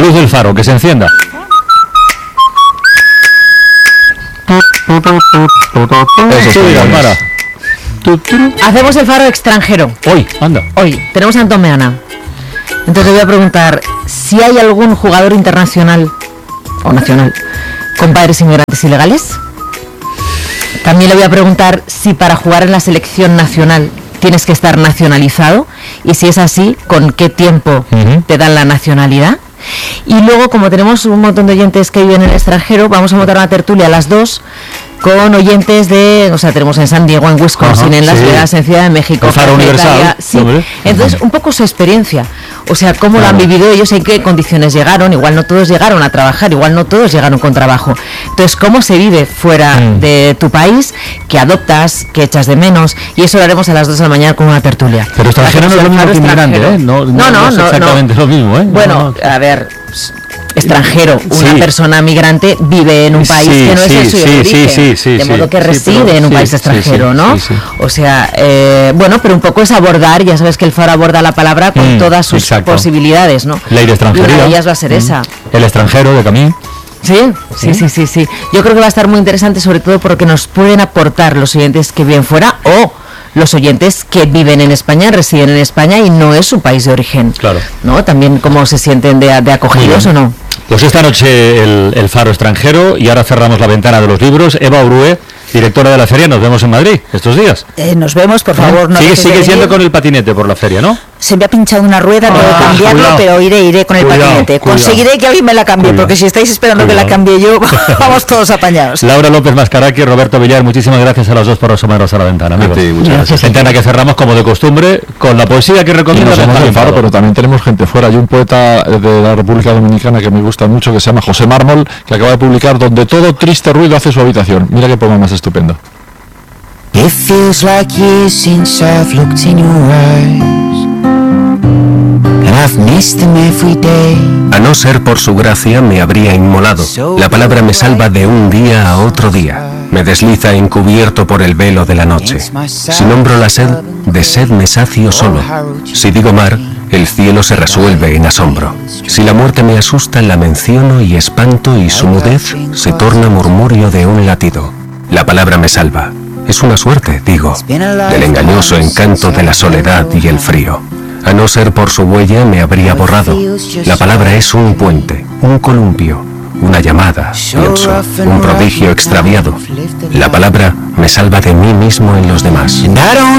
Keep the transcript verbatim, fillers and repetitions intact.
luz del faro, que se encienda. Eso sí, Almara. Hacemos el faro extranjero. Hoy, anda. Hoy, tenemos a Antón Meana. Entonces le voy a preguntar si hay algún jugador internacional o nacional con padres inmigrantes ilegales. También le voy a preguntar si para jugar en la selección nacional tienes que estar nacionalizado y si es así, ¿con qué tiempo uh-huh. te dan la nacionalidad? Y luego, como tenemos un montón de oyentes que viven en el extranjero, vamos a montar una tertulia a las dos con oyentes de, o sea, tenemos en San Diego, en Wisconsin, Ajá, en Las sí. Vegas, en Ciudad de México, el Faro Universal, sí. Entonces, un poco su experiencia, o sea, cómo claro. lo han vivido ellos, en qué condiciones llegaron, igual no todos llegaron a trabajar, igual no todos llegaron con trabajo. Entonces, cómo se vive fuera mm. de tu país, que adoptas, que echas de menos, y eso lo haremos a las dos de la mañana con una tertulia. Pero extranjero no es lo mismo que inmigrante, ¿eh? No, no, no, no, no es exactamente no. lo mismo, ¿eh? Bueno, no, no. a ver... extranjero, una sí. persona migrante vive en un país sí, que no es sí, el suyo sí, de origen, sí, sí, sí, de modo que sí, reside pero, en un sí, país extranjero, sí, sí, ¿no? Sí, sí. O sea, eh, bueno, pero un poco es abordar, ya sabes que el faro aborda la palabra con mm, todas sus exacto. posibilidades, ¿no? Ley de extranjería. Una de ellas va a ser mm. esa. El extranjero de Camín. Sí, sí, sí, sí, sí. Yo creo que va a estar muy interesante, sobre todo porque nos pueden aportar los oyentes que viven fuera o los oyentes que viven en España, residen en España y no es su país de origen. Claro. ¿No? También cómo se sienten de, de acogidos o no. Pues esta noche el, el faro extranjero y ahora cerramos la ventana de los libros. Eva Urue, directora de la feria, nos vemos en Madrid estos días. Eh, nos vemos, por favor. No sigue sigue siendo con el patinete por la feria, ¿no? Se me ha pinchado una rueda, no ah, cambiarlo, cuidado. pero iré, iré con el cuidado, patinete. Cuidado. Conseguiré que alguien me la cambie, cuidado. porque si estáis esperando cuidado. que la cambie yo, vamos todos apañados. Laura López Mascaraqui, Roberto Villar, muchísimas gracias a los dos por asomaros a la ventana, amigos. Sí, muchas gracias. Ventana que cerramos como de costumbre con la poesía que recomienda. No el faro, pero también tenemos gente fuera. Hay un poeta de la República Dominicana que me gusta mucho, que se llama José Mármol, que acaba de publicar Donde todo triste ruido hace su habitación. Mira qué poema más estupendo. It feels like years since I've looked in your eyes, and I've missed them every day. A no ser por su gracia me habría inmolado. La palabra me salva de un día a otro día. Me desliza encubierto por el velo de la noche. Si nombro la sed, de sed me sacio solo. Si digo mar, el cielo se resuelve en asombro. Si la muerte me asusta, la menciono y espanto y su mudez se torna murmurio de un latido. La palabra me salva. Es una suerte, digo, del engañoso encanto de la soledad y el frío. A no ser por su huella me habría borrado. La palabra es un puente, un columpio, una llamada, pienso, un prodigio extraviado. La palabra me salva de mí mismo en los demás.